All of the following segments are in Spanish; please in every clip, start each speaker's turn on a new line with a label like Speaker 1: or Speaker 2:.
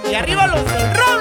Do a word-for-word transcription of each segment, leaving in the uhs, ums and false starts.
Speaker 1: Y arriba los del Roble.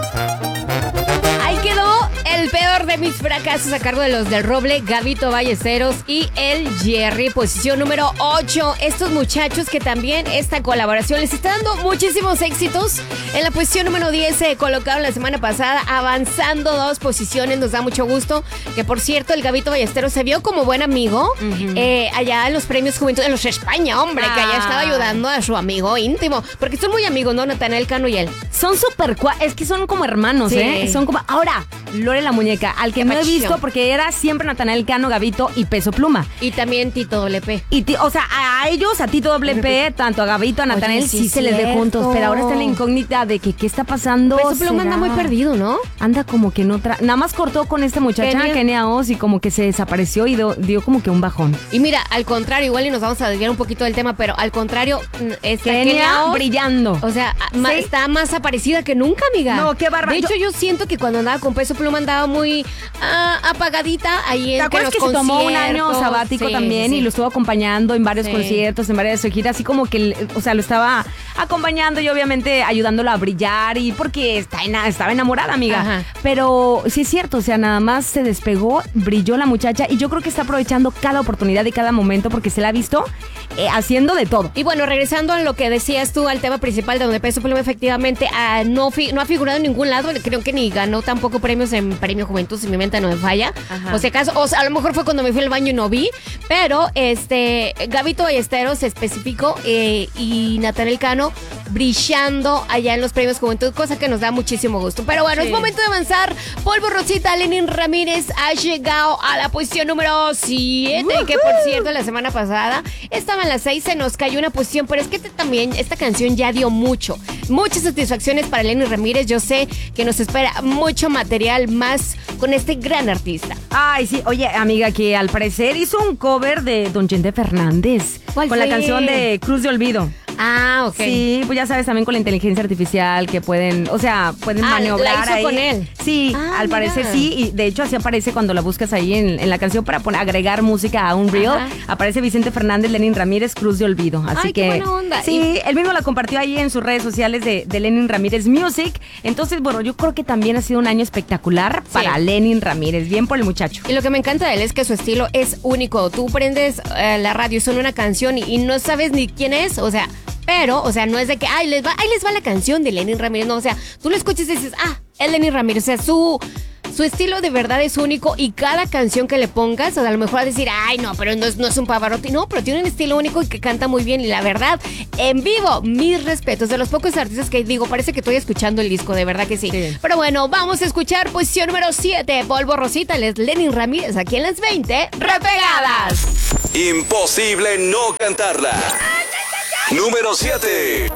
Speaker 2: Ahí quedó el peor de mis fracasos a cargo de los del Roble, Gabito Ballesteros y el Jerry, posición número ocho. Estos muchachos que también esta colaboración les está dando muchísimos éxitos. En la posición número diez se colocaron la semana pasada, avanzando dos posiciones. Nos da mucho gusto que, por cierto, el Gabito Ballesteros se vio como buen amigo uh-huh. eh, allá en los premios Juventud en los España, hombre, ah. que allá estaba ayudando a su amigo íntimo, porque son muy amigos, ¿no? Natanael Cano y él.
Speaker 3: Son súper cua- es que son como hermanos, sí. ¿eh? Son como... Ahora, Lore la Muñeca, al que Qué no he visto porque era siempre Natanael Cano, Gabito y Peso Pluma.
Speaker 2: Y también Tito Doble P.
Speaker 3: Y ti, o sea, a ellos, a Tito Doble P, tanto a Gabito, a Natanael, Oye, sí, sí se les ve juntos. Pero ahora está en la incógnita de que qué está pasando.
Speaker 2: Peso Pluma anda muy perdido, ¿no?
Speaker 3: Anda como que no... Tra- Nada más cortó con esta muchacha, Kenia, Kenia Oz, y como que se desapareció y do, dio como que un bajón.
Speaker 2: Y mira, al contrario, igual y nos vamos a desviar un poquito del tema, pero al contrario, esta
Speaker 3: Kenia, Kenia Oz, brillando.
Speaker 2: O sea, ¿sí? ma, está más aparecida que nunca, amiga.
Speaker 3: No, qué bárbaro.
Speaker 2: De hecho, yo siento que cuando andaba con Peso Pluma andaba muy ah, apagadita ahí en
Speaker 3: ¿Te acuerdas que se tomó un año sabático sí, también sí. y lo estuvo acompañando en varios sí. conciertos, en varias giras, así como que, o sea, lo estaba acompañando y obviamente ayudándolo a brillar y porque está en, estaba enamorada, amiga. Ajá. Pero sí es cierto, o sea, nada más se despegó, brilló la muchacha y yo creo que está aprovechando cada oportunidad y cada momento porque se la ha visto eh, haciendo de todo.
Speaker 2: Y bueno, regresando a lo que decías tú, al tema principal de donde Peso Pluma efectivamente ah, no, fi- no ha figurado en ningún lado, creo que ni ganó tampoco premios en Premio Juventud, si mi mente no me falla. Ajá. O sea, acaso, o sea, a lo mejor fue cuando me fui al baño y no vi, pero este Gabito Ballesteros específico eh, y Natanael Cano brillando allá en los Premios Juventud, cosa que nos da muchísimo gusto. Pero bueno, sí. es momento de avanzar. Polvo Rosita, Lenin Ramírez ha llegado a la posición número siete, uh-huh. que por cierto la semana pasada estaba en la seis, se nos cayó una posición, pero es que te, también esta canción ya dio mucho, muchas satisfacciones para Lenin Ramírez. Yo sé que nos espera mucho material más con este gran artista.
Speaker 3: Ay, sí, oye, amiga, que al parecer hizo un cover de Don Chente Fernández.
Speaker 2: ¿Cuál
Speaker 3: con
Speaker 2: fue?
Speaker 3: La canción de Cruz de Olvido.
Speaker 2: Ah, ok.
Speaker 3: Sí, pues ya sabes, también con la inteligencia artificial que pueden, o sea, pueden ah, maniobrar
Speaker 2: ¿la hizo
Speaker 3: ahí.
Speaker 2: con él?
Speaker 3: Sí,
Speaker 2: ah,
Speaker 3: al
Speaker 2: mira.
Speaker 3: parecer sí, y de hecho así aparece cuando la buscas ahí en, en la canción para poner, agregar música a un reel. Ajá. Aparece Vicente Fernández, Lenin Ramírez, Cruz de Olvido. Así
Speaker 2: Ay,
Speaker 3: que
Speaker 2: qué buena onda.
Speaker 3: Sí,
Speaker 2: y...
Speaker 3: él mismo la compartió ahí en sus redes sociales de, de Lenin Ramírez Music. Entonces, bueno, yo creo que también ha sido un año espectacular sí. para Lenin Ramírez. Bien por el muchacho.
Speaker 2: Y lo que me encanta de él es que su estilo es único. Tú prendes eh, la radio, suena una canción y, y no sabes ni quién es, o sea... Pero, o sea, no es de que, ay, les va, ay, les va la canción de Lenin Ramírez. No, o sea, tú lo escuchas y dices, ah, es Lenin Ramírez. O sea, su, su estilo de verdad es único y cada canción que le pongas, o sea, a lo mejor vas a decir, ay, no, pero no es, no es un Pavarotti. No, pero tiene un estilo único y que canta muy bien. Y la verdad, en vivo, mis respetos. De los pocos artistas que digo, parece que estoy escuchando el disco, de verdad que sí. sí. Pero bueno, vamos a escuchar posición número siete, Polvo Rosita, les Lenin Ramírez, aquí en las veinte Repegadas.
Speaker 4: Imposible no cantarla. Número siete.